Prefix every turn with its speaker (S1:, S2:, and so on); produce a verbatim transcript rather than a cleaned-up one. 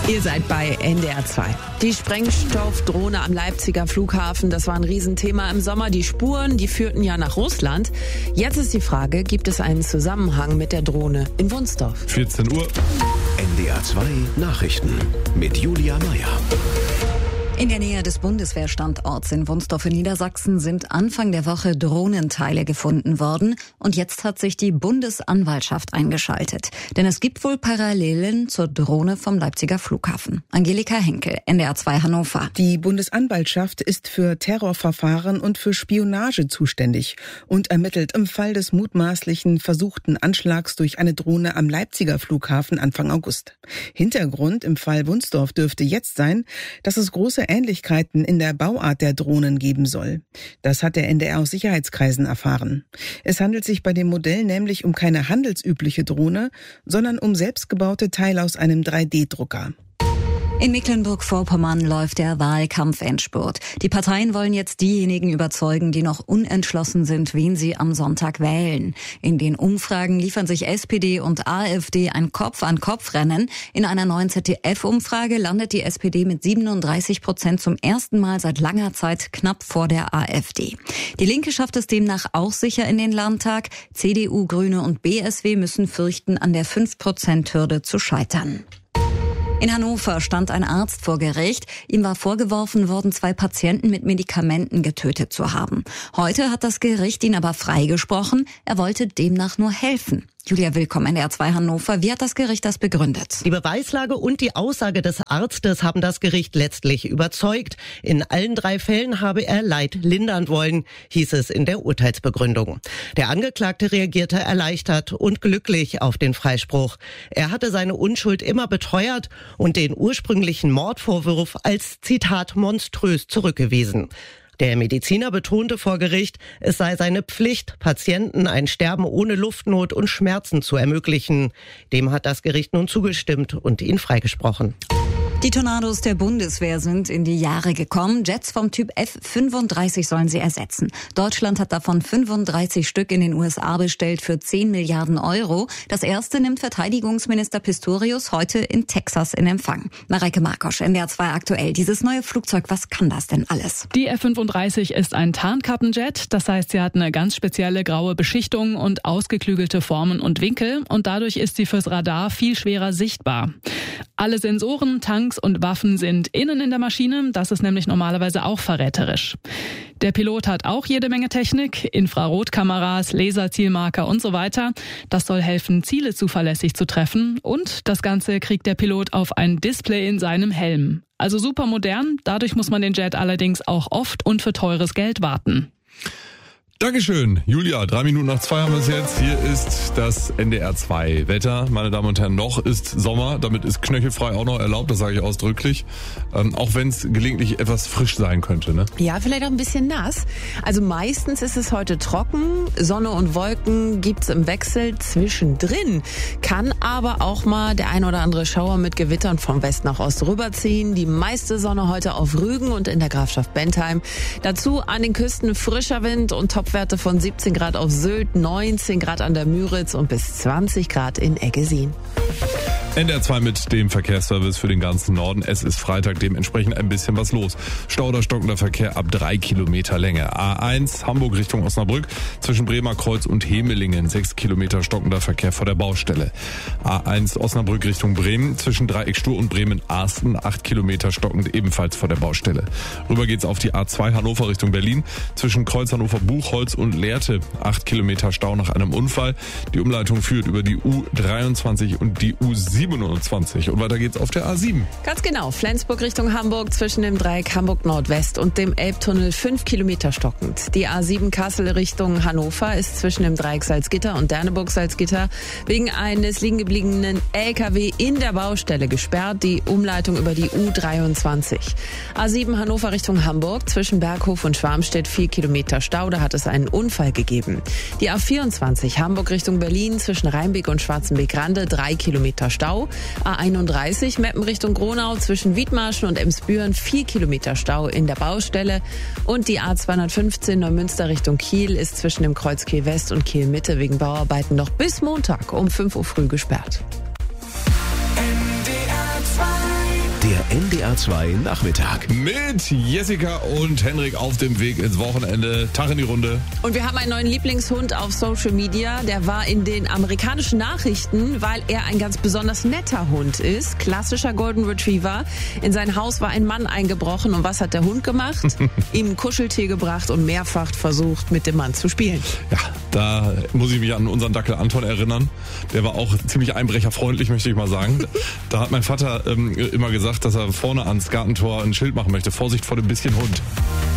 S1: Ihr seid bei N D R zwei. Die Sprengstoffdrohne am Leipziger Flughafen, das war ein Riesenthema im Sommer. Die Spuren, die führten ja nach Russland. Jetzt ist die Frage, gibt es einen Zusammenhang mit der Drohne in Wunsdorf?
S2: vierzehn Uhr.
S3: N D R zwei Nachrichten mit Julia Meyer.
S4: In der Nähe des Bundeswehrstandorts in Wunsdorf in Niedersachsen sind Anfang der Woche Drohnenteile gefunden worden. Und jetzt hat sich die Bundesanwaltschaft eingeschaltet. Denn es gibt wohl Parallelen zur Drohne vom Leipziger Flughafen. Angelika Henkel, N D R zwei Hannover.
S5: Die Bundesanwaltschaft ist für Terrorverfahren und für Spionage zuständig und ermittelt im Fall des mutmaßlichen versuchten Anschlags durch eine Drohne am Leipziger Flughafen Anfang August. Hintergrund im Fall Wunsdorf dürfte jetzt sein, dass es große Ähnlichkeiten in der Bauart der Drohnen geben soll. Das hat der N D R aus Sicherheitskreisen erfahren. Es handelt sich bei dem Modell nämlich um keine handelsübliche Drohne, sondern um selbstgebaute Teile aus einem drei D Drucker.
S4: In Mecklenburg-Vorpommern läuft der Wahlkampfendspurt. Die Parteien wollen jetzt diejenigen überzeugen, die noch unentschlossen sind, wen sie am Sonntag wählen. In den Umfragen liefern sich S P D und AfD ein Kopf-an-Kopf-Rennen. In einer neuen Z D F-Umfrage landet die S P D mit siebenunddreißig Prozent zum ersten Mal seit langer Zeit knapp vor der AfD. Die Linke schafft es demnach auch sicher in den Landtag. C D U, Grüne und B S W müssen fürchten, an der fünf Prozent Hürde zu scheitern. In Hannover stand ein Arzt vor Gericht. Ihm war vorgeworfen worden, zwei Patienten mit Medikamenten getötet zu haben. Heute hat das Gericht ihn aber freigesprochen. Er wollte demnach nur helfen. Julia Willkomm, N D R zwei Hannover. Wie hat das Gericht das begründet?
S6: Die Beweislage und die Aussage des Arztes haben das Gericht letztlich überzeugt. In allen drei Fällen habe er Leid lindern wollen, hieß es in der Urteilsbegründung. Der Angeklagte reagierte erleichtert und glücklich auf den Freispruch. Er hatte seine Unschuld immer beteuert und den ursprünglichen Mordvorwurf als, Zitat, monströs zurückgewiesen. Der Mediziner betonte vor Gericht, es sei seine Pflicht, Patienten ein Sterben ohne Luftnot und Schmerzen zu ermöglichen. Dem hat das Gericht nun zugestimmt und ihn freigesprochen.
S4: Die Tornados der Bundeswehr sind in die Jahre gekommen. Jets vom Typ F fünfunddreißig sollen sie ersetzen. Deutschland hat davon fünfunddreißig Stück in den U S A bestellt für zehn Milliarden Euro. Das erste nimmt Verteidigungsminister Pistorius heute in Texas in Empfang. Mareike Markosch, N D R zwei aktuell. Dieses neue Flugzeug, was kann das denn alles?
S7: Die F fünfunddreißig ist ein Tarnkappenjet. Das heißt, sie hat eine ganz spezielle graue Beschichtung und ausgeklügelte Formen und Winkel. Und dadurch ist sie fürs Radar viel schwerer sichtbar. Alle Sensoren, Tanks und Waffen sind innen in der Maschine. Das ist nämlich normalerweise auch verräterisch. Der Pilot hat auch jede Menge Technik, Infrarotkameras, Laserzielmarker und so weiter. Das soll helfen, Ziele zuverlässig zu treffen. Und das Ganze kriegt der Pilot auf ein Display in seinem Helm. Also super modern. Dadurch muss man den Jet allerdings auch oft und für teures Geld warten.
S2: Dankeschön, Julia. Drei Minuten nach zwei haben wir es jetzt. Hier ist das N D R zwei Wetter. Meine Damen und Herren, noch ist Sommer. Damit ist knöchelfrei auch noch erlaubt, das sage ich ausdrücklich. Ähm, auch wenn es gelegentlich etwas frisch sein könnte, ne?
S1: Ja, vielleicht auch ein bisschen nass. Also meistens ist es heute trocken. Sonne und Wolken gibt's im Wechsel zwischendrin. Kann aber auch mal der ein oder andere Schauer mit Gewittern vom West nach Ost rüberziehen. Die meiste Sonne heute auf Rügen und in der Grafschaft Bentheim. Dazu an den Küsten frischer Wind und Topwerte von siebzehn Grad auf Sylt, neunzehn Grad an der Müritz und bis zwanzig Grad in Eggesin.
S2: N D R zwei mit dem Verkehrsservice für den ganzen Norden. Es ist Freitag, dementsprechend ein bisschen was los. Stau oder stockender Verkehr ab drei Kilometer Länge. A eins Hamburg Richtung Osnabrück zwischen Bremer Kreuz und Hemelingen. Sechs Kilometer stockender Verkehr vor der Baustelle. A eins Osnabrück Richtung Bremen zwischen Dreieck Stur und Bremen-Arsten. Acht Kilometer stockend ebenfalls vor der Baustelle. Rüber geht's auf die A zwei Hannover Richtung Berlin zwischen Kreuz Hannover-Buchholz und Lehrte. Acht Kilometer Stau nach einem Unfall. Die Umleitung führt über die U dreiundzwanzig und die U siebenundzwanzig. Und weiter geht's auf der A sieben.
S1: Ganz genau. Flensburg Richtung Hamburg zwischen dem Dreieck Hamburg Nordwest und dem Elbtunnel fünf Kilometer stockend. Die A sieben Kassel Richtung Hannover ist zwischen dem Dreieck Salzgitter und Derneburg-Salzgitter wegen eines liegen gebliebenen L K W in der Baustelle gesperrt. Die Umleitung über die U dreiundzwanzig. A sieben Hannover Richtung Hamburg zwischen Berghof und Schwarmstedt vier Kilometer Stau. Da hat es einen Unfall gegeben. Die A vierundzwanzig Hamburg Richtung Berlin zwischen Rheinbeek und Schwarzenbeek-Rande drei Kilometer Stau. A einunddreißig Meppen Richtung Gronau zwischen Wiedmarschen und Emsbüren vier Kilometer Stau in der Baustelle. Und die A zweihundertfünfzehn Neumünster Richtung Kiel ist zwischen dem Kreuz Kiel West und Kiel Mitte wegen Bauarbeiten noch bis Montag um fünf Uhr früh gesperrt.
S8: N D R zwei
S3: N D R zwei Nachmittag.
S2: Mit Jessica und Henrik auf dem Weg ins Wochenende. Tag in die Runde.
S1: Und wir haben einen neuen Lieblingshund auf Social Media. Der war in den amerikanischen Nachrichten, weil er ein ganz besonders netter Hund ist. Klassischer Golden Retriever. In sein Haus war ein Mann eingebrochen. Und was hat der Hund gemacht? Ihm ein Kuscheltier gebracht und mehrfach versucht, mit dem Mann zu spielen.
S2: Ja, da muss ich mich an unseren Dackel Anton erinnern. Der war auch ziemlich einbrecherfreundlich, möchte ich mal sagen. Da hat mein Vater ähm, immer gesagt, dass er vorne ans Gartentor ein Schild machen möchte. Vorsicht vor dem bisschen Hund.